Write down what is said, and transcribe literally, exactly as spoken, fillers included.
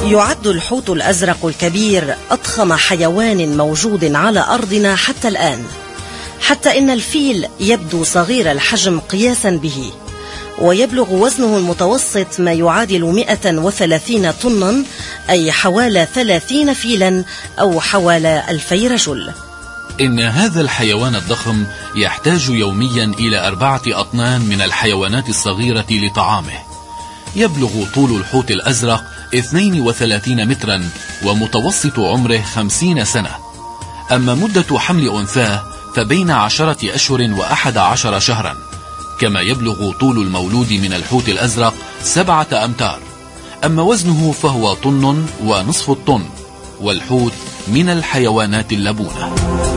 يعد الحوت الأزرق الكبير أضخم حيوان موجود على أرضنا حتى الآن، حتى إن الفيل يبدو صغير الحجم قياسا به، ويبلغ وزنه المتوسط ما يعادل مئة وثلاثين طنا، أي حوالي ثلاثين فيلا أو حوالي ألفي رجل. إن هذا الحيوان الضخم يحتاج يوميا إلى أربعة أطنان من الحيوانات الصغيرة لطعامه. يبلغ طول الحوت الأزرق اثنين وثلاثين مترا ومتوسط عمره خمسين سنة. أما مدة حمل أنثاه فبين عشرة أشهر وأحد عشر شهرا. كما يبلغ طول المولود من الحوت الأزرق سبعة أمتار. أما وزنه فهو طن ونصف الطن، والحوت من الحيوانات اللبونة.